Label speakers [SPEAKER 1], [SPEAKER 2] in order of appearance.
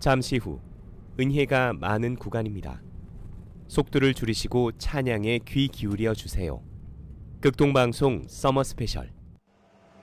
[SPEAKER 1] 잠시 후 은혜가 많은 구간입니다. 속도를 줄이시고 찬양에 귀 기울여 주세요. 극동방송 서머 스페셜